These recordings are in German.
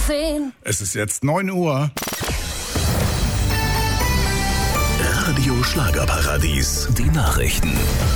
sehen. Es ist jetzt 9 Uhr. Radio Schlagerparadies, die Nachrichten.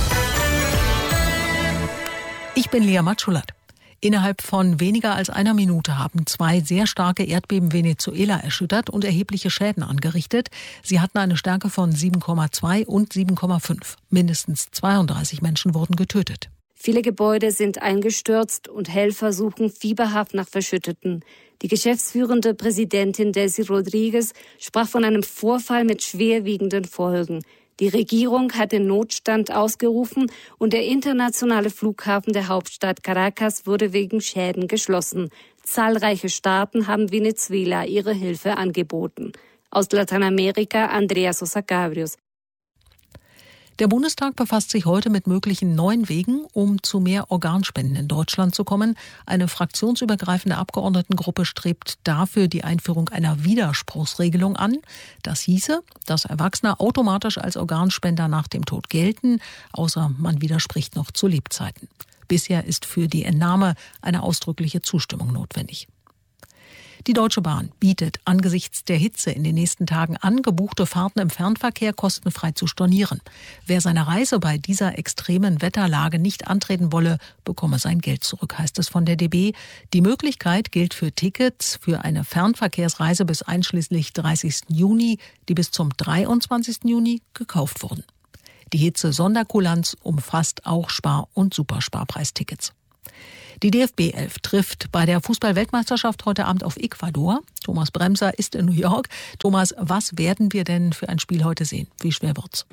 Ich bin Lea Matschulat. Innerhalb von weniger als einer Minute haben 2 sehr starke Erdbeben Venezuela erschüttert und erhebliche Schäden angerichtet. Sie hatten eine Stärke von 7,2 und 7,5. Mindestens 32 Menschen wurden getötet. Viele Gebäude sind eingestürzt und Helfer suchen fieberhaft nach Verschütteten. Die geschäftsführende Präsidentin Delcy Rodriguez sprach von einem Vorfall mit schwerwiegenden Folgen. Die Regierung hat den Notstand ausgerufen und der internationale Flughafen der Hauptstadt Caracas wurde wegen Schäden geschlossen. Zahlreiche Staaten haben Venezuela ihre Hilfe angeboten. Aus Lateinamerika Andrea Sosa Cabrios. Der Bundestag befasst sich heute mit möglichen neuen Wegen, um zu mehr Organspenden in Deutschland zu kommen. Eine fraktionsübergreifende Abgeordnetengruppe strebt dafür die Einführung einer Widerspruchsregelung an. Das hieße, dass Erwachsene automatisch als Organspender nach dem Tod gelten, außer man widerspricht noch zu Lebzeiten. Bisher ist für die Entnahme eine ausdrückliche Zustimmung notwendig. Die Deutsche Bahn bietet angesichts der Hitze in den nächsten Tagen an, gebuchte Fahrten im Fernverkehr kostenfrei zu stornieren. Wer seine Reise bei dieser extremen Wetterlage nicht antreten wolle, bekomme sein Geld zurück, heißt es von der DB. Die Möglichkeit gilt für Tickets für eine Fernverkehrsreise bis einschließlich 30. Juni, die bis zum 23. Juni gekauft wurden. Die Hitze-Sonderkulanz umfasst auch Spar- und Supersparpreistickets. Die DFB 11 trifft bei der Fußball-Weltmeisterschaft heute Abend auf Ecuador. Thomas Bremser ist in New York. Thomas, was werden wir denn für ein Spiel heute sehen? Wie schwer wird's?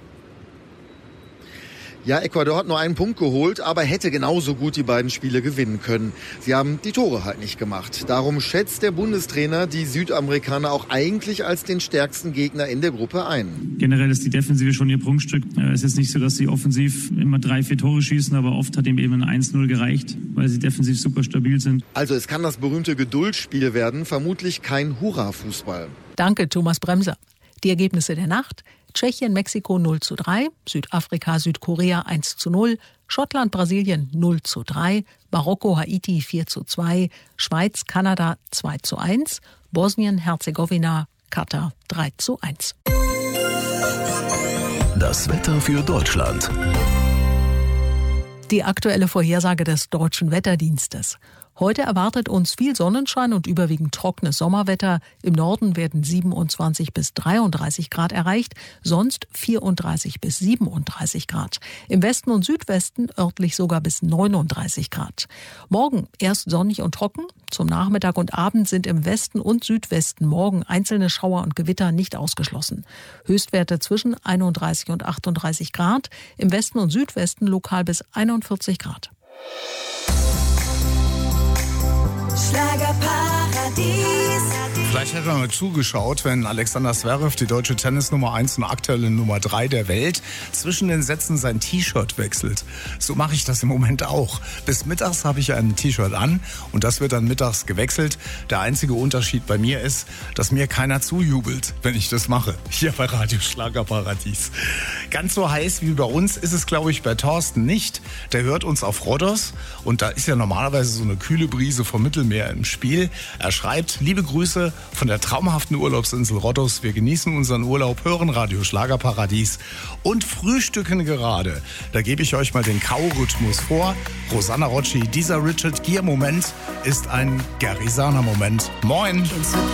Ja, Ecuador hat nur einen Punkt geholt, aber hätte genauso gut die beiden Spiele gewinnen können. Sie haben die Tore halt nicht gemacht. Darum schätzt der Bundestrainer die Südamerikaner auch eigentlich als den stärksten Gegner in der Gruppe ein. Generell ist die Defensive schon ihr Prunkstück. Es ist nicht so, dass sie offensiv immer 3-4 Tore schießen, aber oft hat ihm eben ein 1-0 gereicht, weil sie defensiv super stabil sind. Also es kann das berühmte Geduldsspiel werden, vermutlich kein Hurra-Fußball. Danke, Thomas Bremser. Die Ergebnisse der Nacht: Tschechien, Mexiko 0:3, Südafrika, Südkorea 1:0, Schottland, Brasilien 0:3, Marokko, Haiti 4:2, Schweiz, Kanada 2:1, Bosnien, Herzegowina, Katar 3:1. Das Wetter für Deutschland. Die aktuelle Vorhersage des Deutschen Wetterdienstes. Heute erwartet uns viel Sonnenschein und überwiegend trockenes Sommerwetter. Im Norden werden 27 bis 33 Grad erreicht, sonst 34 bis 37 Grad. Im Westen und Südwesten örtlich sogar bis 39 Grad. Morgen erst sonnig und trocken. Zum Nachmittag und Abend sind im Westen und Südwesten morgen einzelne Schauer und Gewitter nicht ausgeschlossen. Höchstwerte zwischen 31 und 38 Grad. Im Westen und Südwesten lokal bis 41 Grad. Schlagerparadies. Vielleicht hätte man mal zugeschaut, wenn Alexander Zverev, die deutsche Tennisnummer 1 und aktuelle Nummer 3 der Welt, zwischen den Sätzen sein T-Shirt wechselt. So mache ich das im Moment auch. Bis mittags habe ich ein T-Shirt an und das wird dann mittags gewechselt. Der einzige Unterschied bei mir ist, dass mir keiner zujubelt, wenn ich das mache. Hier bei Radio Schlagerparadies. Ganz so heiß wie bei uns ist es, glaube ich, bei Thorsten nicht. Der hört uns auf Rhodos und da ist ja normalerweise so eine kühle Brise vom Mittelmeer im Spiel. Er schreibt: Liebe Grüße von der traumhaften Urlaubsinsel Rhodos. Wir genießen unseren Urlaub, hören Radio Schlagerparadies und frühstücken gerade. Da gebe ich euch mal den Kaurhythmus vor. Rosanna Rocci, dieser Richard Gere-Moment ist ein Garisana-Moment. Moin!